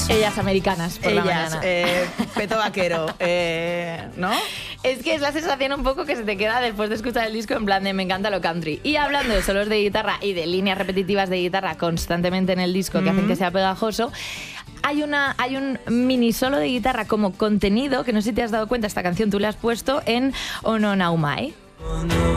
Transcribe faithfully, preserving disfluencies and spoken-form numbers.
Ellas americanas por Ellas, la mañana. Eh, peto vaquero, eh, ¿no? Es que es la sensación un poco que se te queda después de escuchar el disco en plan de me encanta lo country. Y hablando de solos de guitarra y de líneas repetitivas de guitarra constantemente en el disco que mm-hmm. hacen que sea pegajoso, hay, una, hay un mini solo de guitarra como contenido, que no sé si te has dado cuenta, esta canción tú la has puesto en Ono Naumai.